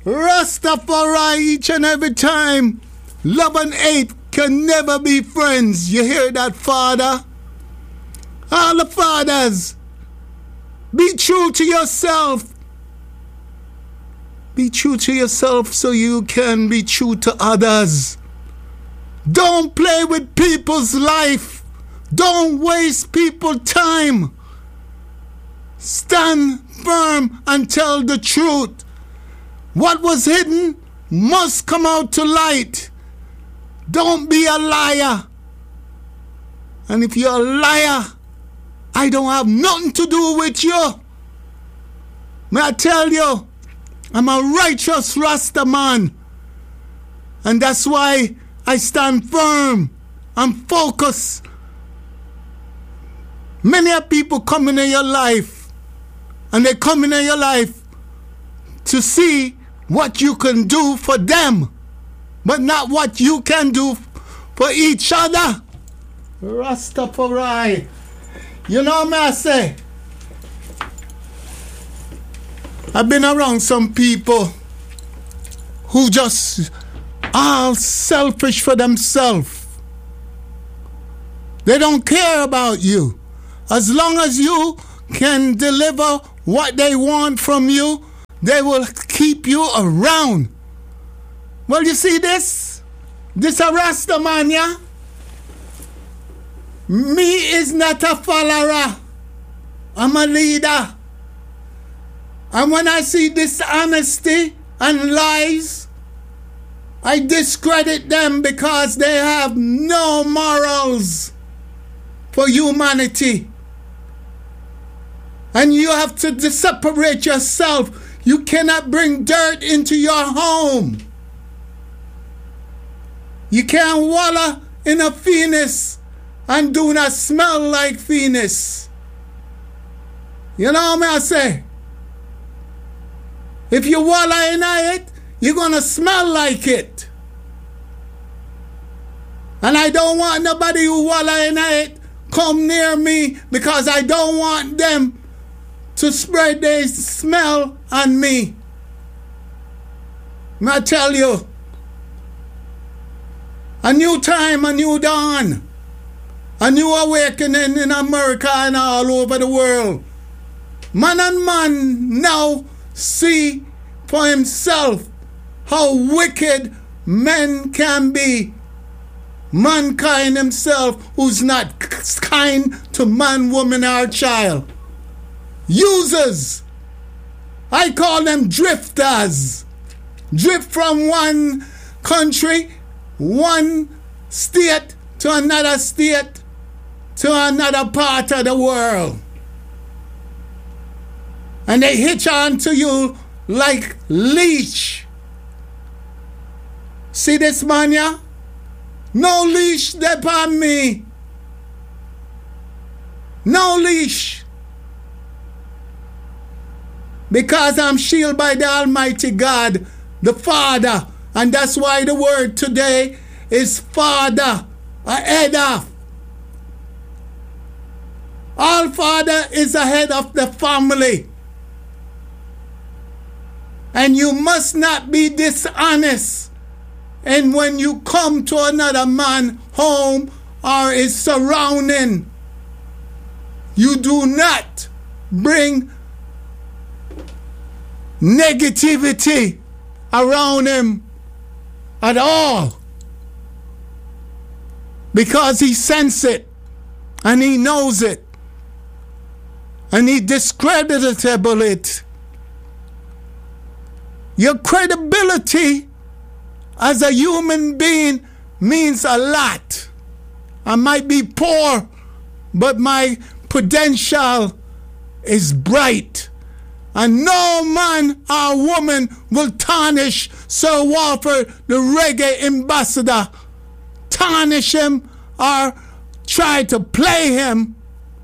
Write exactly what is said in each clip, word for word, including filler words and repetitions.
Rastafari each and every time. Love and hate can never be friends. You hear that, Father? All the fathers, be true to yourself. Be true to yourself so you can be true to others. Don't play with people's life. Don't waste people's time. Stand firm and tell the truth. What was hidden must come out to light. Don't be a liar. And if you're a liar, I don't have nothing to do with you. May I tell you, I'm a righteous Rasta man. And that's why I stand firm and focused. Many people come into your life, and they come into your life to see what you can do for them, but not what you can do for each other. Rastafari. You know what I say? I've been around some people who just are selfish for themselves. They don't care about you. As long as you can deliver what they want from you, they will keep you around. Well, you see this? This a Rasta man, yeah? Me is not a follower. I'm a leader. And when I see dishonesty and lies, I discredit them because they have no morals for humanity. And you have to separate yourself. You cannot bring dirt into your home. You can't wallow in a Venus and do not smell like Venus. You know what I say? If you wallow in it, you're going to smell like it. And I don't want nobody who wallow in it come near me because I don't want them to spread their smell on me. I tell you, a new time, a new dawn, a new awakening in America and all over the world. Man and man now see for himself how wicked men can be. Mankind himself who's not kind to man, woman, or child. Users. I call them drifters. Drift from one country, one state to another state, to another part of the world. And they hitch on to you like leash. See this man, yeah? No leash upon me. No leash. Because I'm shielded by the Almighty God, the Father. And that's why the word today is Father, ahead of. All Father is ahead of the family. And you must not be dishonest. And when you come to another man home or his surrounding, you do not bring negativity around him at all. Because he senses it and he knows it. And he discreditable it. Your credibility as a human being means a lot. I might be poor, but my potential is bright. And no man or woman will tarnish Sir Walford, the reggae ambassador, tarnish him or try to play him.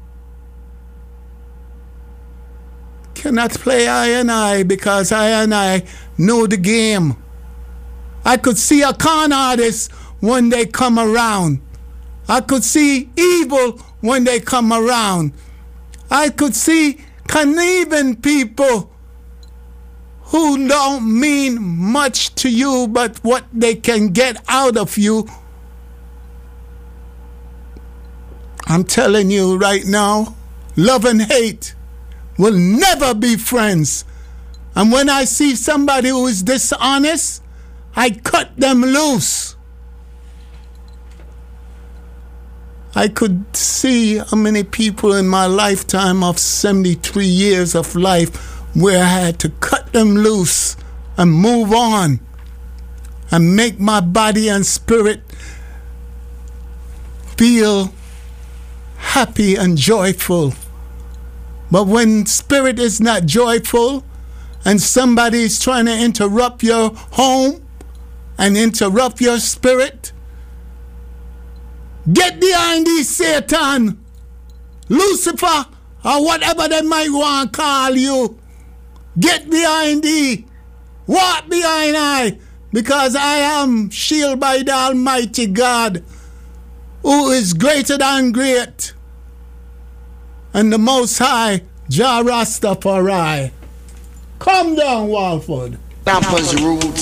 Cannot play I and I because I and I know the game. I could see a con artist when they come around. I could see evil when they come around. I could see conniving people who don't mean much to you but what they can get out of you. I'm telling you right now, love and hate will never be friends. And when I see somebody who is dishonest, I cut them loose. I could see how many people in my lifetime of seventy-three years of life where I had to cut them loose and move on and make my body and spirit feel happy and joyful. But when spirit is not joyful and somebody is trying to interrupt your home and interrupt your spirit, get behind these Satan, Lucifer, or whatever they might want to call you. Get behind thee. Walk behind I, because I am shielded by the Almighty God, who is greater than great, and the Most High, Jah Rastafari. Come down, Walford. Tampa's roots.